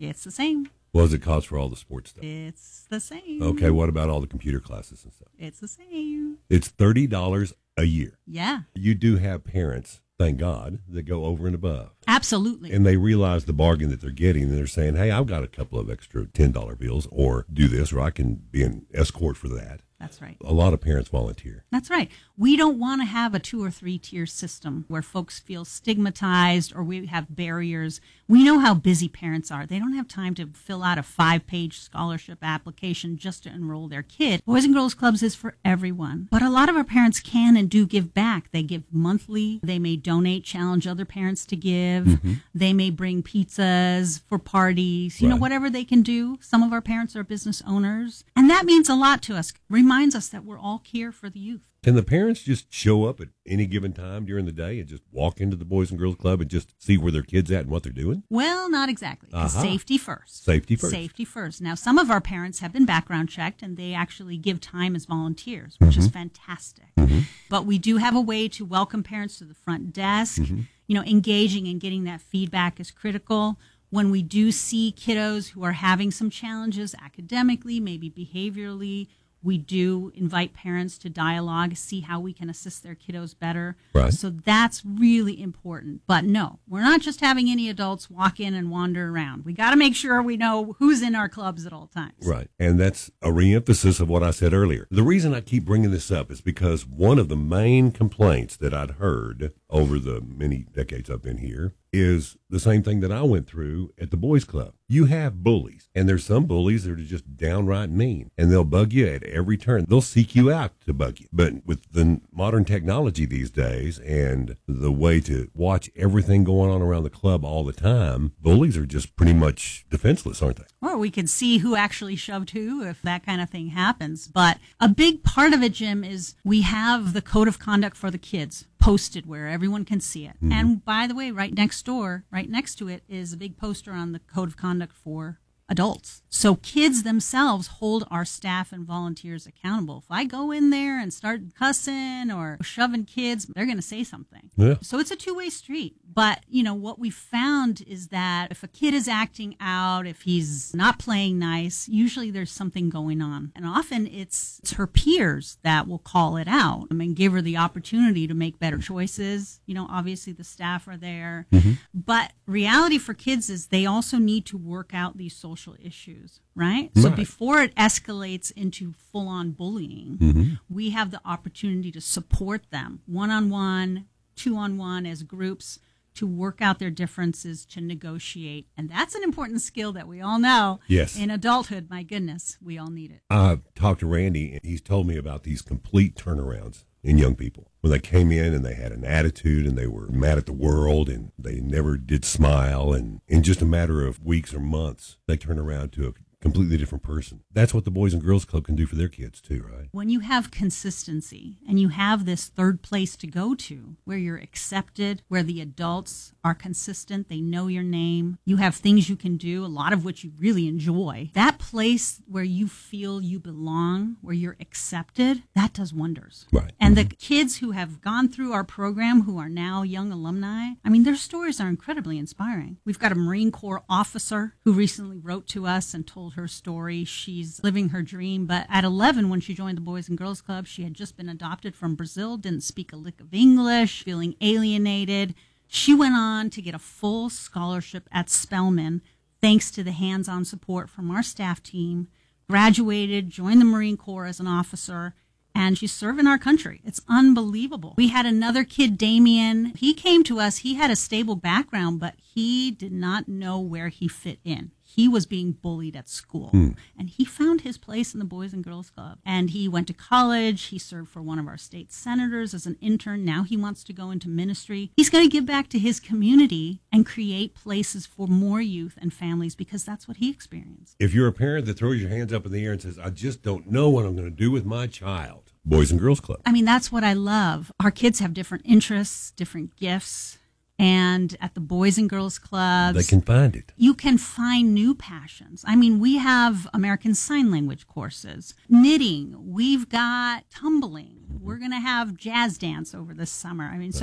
It's the same. What does it cost for all the sports stuff? It's the same. Okay, what about all the computer classes and stuff? It's the same. It's $30 a year. Yeah. You do have parents, thank God, that go over and above. Absolutely. And they realize the bargain that they're getting, and they're saying, hey, I've got a couple of extra $10 bills, or do this, or I can be an escort for that. That's right. A lot of parents volunteer. That's right. We don't want to have a 2 or 3 tier system where folks feel stigmatized or we have barriers. We know how busy parents are. They don't have time to fill out a 5-page scholarship application just to enroll their kid. Boys and Girls Clubs is for everyone. But a lot of our parents can and do give back. They give monthly. They may donate, challenge other parents to give. Mm-hmm. They may bring pizzas for parties, you know, whatever they can do. Some of our parents are business owners. And that means a lot to us. Reminds us that we're all here for the youth. Can the parents just show up at any given time during the day and just walk into the Boys and Girls Club and just see where their kid's at and what they're doing? Well, not exactly. Safety first. Safety first. Safety first. Now, some of our parents have been background checked, and they actually give time as volunteers, which is fantastic. Mm-hmm. But we do have a way to welcome parents to the front desk. Mm-hmm. You know, engaging and getting that feedback is critical. When we do see kiddos who are having some challenges academically, maybe behaviorally, we do invite parents to dialogue, see how we can assist their kiddos better. Right. So that's really important. But no, we're not just having any adults walk in and wander around. We got to make sure we know who's in our clubs at all times. Right. And that's a reemphasis of what I said earlier. The reason I keep bringing this up is because one of the main complaints that I'd heard over the many decades I've been here is the same thing that I went through at the boys club. You have bullies, and there's some bullies that are just downright mean, and they'll bug you at every turn. They'll seek you out to bug you. But with the modern technology these days and the way to watch everything going on around the club all the time, bullies are just pretty much defenseless, aren't they? Or we can see who actually shoved who if that kind of thing happens. But a big part of it, Jim, is we have the code of conduct for the kids posted where everyone can see it. Mm-hmm. And by the way, right next door, right next to it is a big poster on the code of conduct for adults. So kids themselves hold our staff and volunteers accountable. If I go in there and start cussing or shoving kids, they're going to say something. Yeah. So it's a two-way street. But, you know, what we found is that if a kid is acting out, if he's not playing nice, usually there's something going on. And often it's her peers that will call it out and give her the opportunity to make better choices. You know, obviously the staff are there. Mm-hmm. But reality for kids is they also need to work out these social issues, right? So before it escalates into full-on bullying, mm-hmm. we have the opportunity to support them one-on-one, two-on-one as groups, to work out their differences, to negotiate. And that's an important skill that we all know. Yes. In adulthood, my goodness, we all need it. I've talked to Randy, and he's told me about these complete turnarounds in young people. When they came in and they had an attitude and they were mad at the world and they never did smile, and in just a matter of weeks or months, they turn around to a completely different person. That's what the Boys and Girls Club can do for their kids too, right? When you have consistency and you have this third place to go to where you're accepted, where the adults are consistent, they know your name, you have things you can do, a lot of which you really enjoy, that place where you feel you belong, where you're accepted, that does wonders. Right. And the kids who have gone through our program who are now young alumni, I mean, their stories are incredibly inspiring. We've got a Marine Corps officer who recently wrote to us and told her story. She's living her dream, but at 11, when she joined the Boys and Girls Club, she had just been adopted from Brazil, didn't speak a lick of English, feeling alienated. She went on to get a full scholarship at Spelman, thanks to the hands-on support from our staff team, graduated, joined the Marine Corps as an officer, and she's serving our country. It's unbelievable. We had another kid, Damien. He came to us. He had a stable background, but he did not know where he fit in. He was being bullied at school, and he found his place in the Boys and Girls Club. And he went to college. He served for one of our state senators as an intern. Now he wants to go into ministry. He's going to give back to his community and create places for more youth and families because that's what he experienced. If you're a parent that throws your hands up in the air and says, I just don't know what I'm going to do with my child, Boys and Girls Club. I mean, that's what I love. Our kids have different interests, different gifts. And at the Boys and Girls Clubs, they can find it. You can find new passions. I mean, we have American Sign Language courses, knitting, we've got tumbling. We're going to have jazz dance over this summer. I mean, so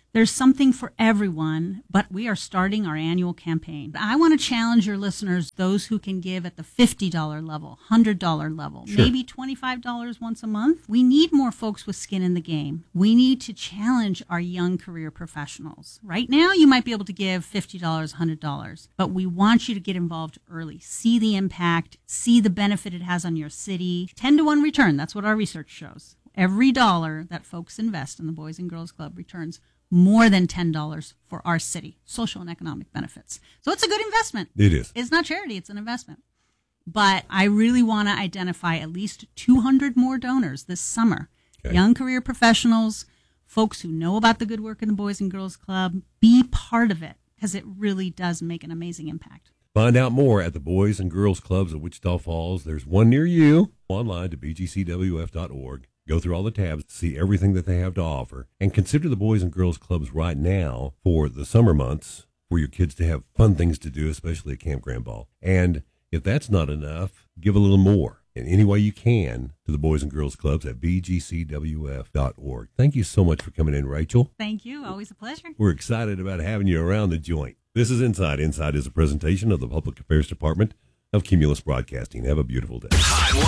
There's something for everyone, but we are starting our annual campaign. I want to challenge your listeners, those who can give at the $50 level, $100 level, maybe $25 once a month. We need more folks with skin in the game. We need to challenge our young career professionals. Right now, you might be able to give $50, $100, but we want you to get involved early. See the impact, see the benefit it has on your city. 10-to-1 return, that's what our research shows. Every dollar that folks invest in the Boys and Girls Club returns more than $10 for our city, social and economic benefits. So it's a good investment. It is. It's not charity, it's an investment. But I really want to identify at least 200 more donors this summer. Okay. Young career professionals, folks who know about the good work in the Boys and Girls Club, be part of it because it really does make an amazing impact. Find out more at the Boys and Girls Clubs of Wichita Falls. There's one near you. Online to bgcwf.org. Go through all the tabs, see everything that they have to offer, and consider the Boys and Girls Clubs right now for the summer months for your kids to have fun things to do, especially at Camp Grand Ball. And if that's not enough, give a little more in any way you can to the Boys and Girls Clubs at bgcwf.org. Thank you so much for coming in, Rachel. Thank you. Always a pleasure. We're excited about having you around the joint. This is Inside. Inside is a presentation of the Public Affairs Department of Cumulus Broadcasting. Have a beautiful day.